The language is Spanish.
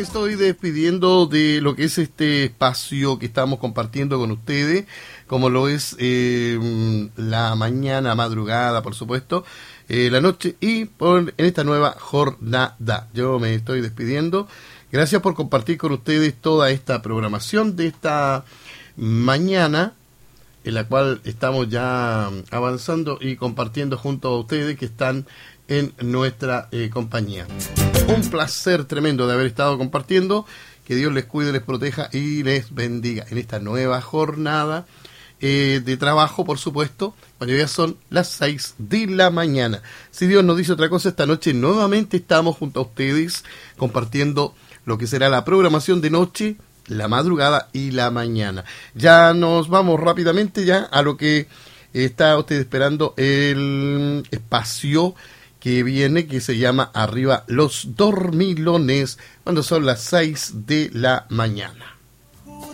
Estoy despidiendo de lo que es este espacio que estamos compartiendo con ustedes, como lo es la mañana, madrugada, por supuesto, la noche y en esta nueva jornada. Yo me estoy despidiendo. Gracias por compartir con ustedes toda esta programación de esta mañana, en la cual estamos ya avanzando y compartiendo junto a ustedes que están en nuestra compañía. Un placer tremendo de haber estado compartiendo. Que Dios les cuide, les proteja y les bendiga en esta nueva jornada de trabajo, por supuesto, cuando ya son las 6 de la mañana. Si Dios nos dice otra cosa, esta noche nuevamente estamos junto a ustedes compartiendo lo que será la programación de noche, la madrugada y la mañana. Ya nos vamos rápidamente ya a lo que está usted esperando, el espacio que viene, que se llama Arriba los Dormilones, cuando son las 6 de la mañana.